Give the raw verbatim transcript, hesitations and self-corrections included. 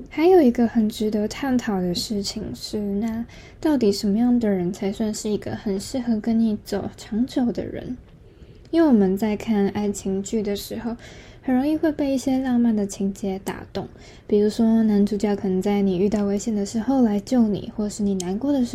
还有一个很值得探讨的事情是，那到底什么样的人才算是一个很适合跟你走长久的人？因为我们在看爱情剧的时候，很容易会被一些浪漫的情节打动，比如说男主角可能在你遇到危险的时候来救你，或是你难过的时候